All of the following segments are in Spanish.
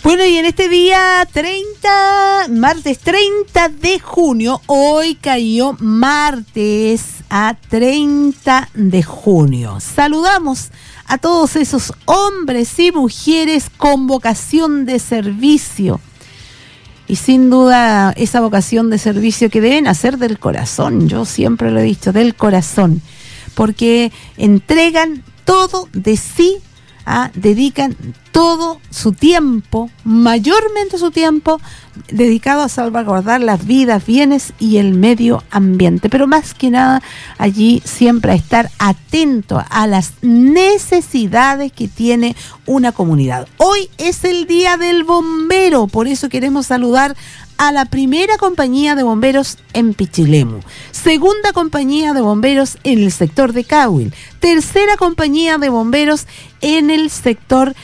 Bueno, y en este día martes 30 de junio, hoy cayó martes a 30 de junio. Saludamos a todos esos hombres y mujeres con vocación de servicio. Y sin duda esa vocación de servicio que deben hacer del corazón, yo siempre lo he dicho, del corazón, porque entregan todo de sí, dedican todo su tiempo, mayormente su tiempo, dedicado a salvaguardar las vidas, bienes y el medio ambiente. Pero más que nada, allí siempre a estar atento a las necesidades que tiene una comunidad. Hoy es el Día del Bombero, por eso queremos saludar a la primera compañía de bomberos en Pichilemu, segunda compañía de bomberos en el sector de Cahuil, tercera compañía de bomberos en el sector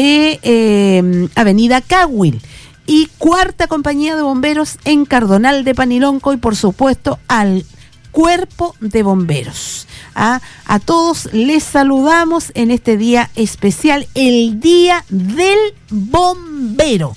de Avenida Cahuil y cuarta compañía de bomberos en Cardonal de Panilonco y por supuesto al cuerpo de bomberos. A todos les saludamos en este día especial, el Día del Bombero.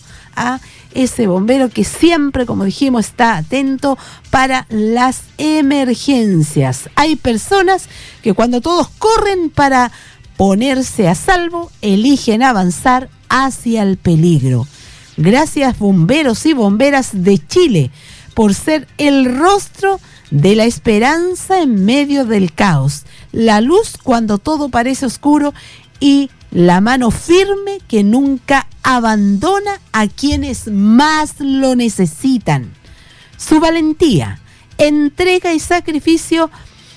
Ese bombero que siempre, como dijimos, está atento para las emergencias. Hay personas que cuando todos corren para ponerse a salvo, eligen avanzar hacia el peligro. Gracias, bomberos y bomberas de Chile, por ser el rostro de la esperanza en medio del caos, la luz cuando todo parece oscuro y la mano firme que nunca abandona a quienes más lo necesitan. Su valentía, entrega y sacrificio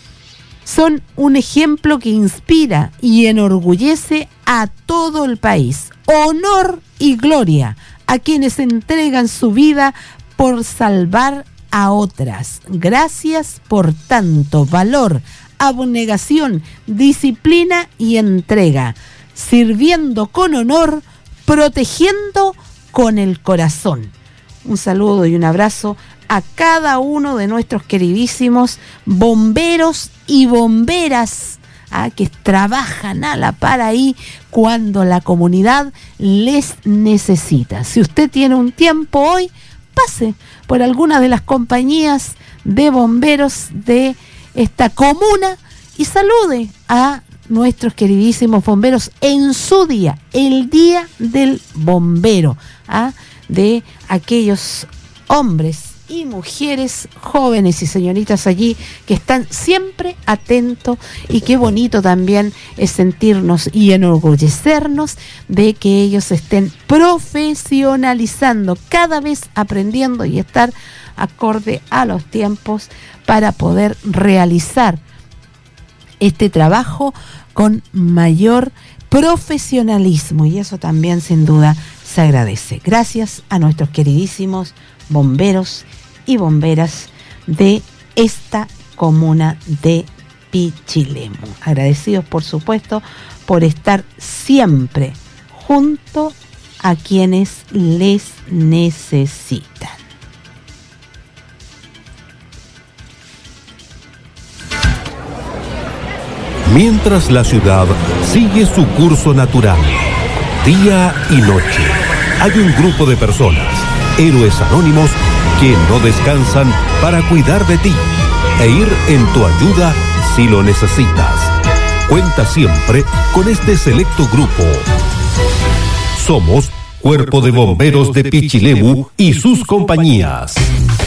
son un ejemplo que inspira y enorgullece a todo el país. Honor y gloria a quienes entregan su vida por salvar a otras. Gracias por tanto valor, abnegación, disciplina y entrega, sirviendo con honor, protegiendo con el corazón. Un saludo y un abrazo a cada uno de nuestros queridísimos bomberos y bomberas que trabajan a la par ahí cuando la comunidad les necesita. Si usted tiene un tiempo hoy, pase por alguna de las compañías de bomberos de esta comuna y salude a nuestros queridísimos bomberos en su día, el Día del Bombero, de aquellos hombres y mujeres jóvenes y señoritas allí que están siempre atentos, y qué bonito también es sentirnos y enorgullecernos de que ellos estén profesionalizando, cada vez aprendiendo y estar acorde a los tiempos para poder realizar este trabajo con mayor profesionalismo, y eso también sin duda se agradece. Gracias a nuestros queridísimos bomberos y bomberas de esta comuna de Pichilemu. Agradecidos, por supuesto, por estar siempre junto a quienes les necesitan. Mientras la ciudad sigue su curso natural, día y noche, hay un grupo de personas, héroes anónimos, que no descansan para cuidar de ti e ir en tu ayuda si lo necesitas. Cuenta siempre con este selecto grupo. Somos Cuerpo de Bomberos de Pichilemu y sus compañías.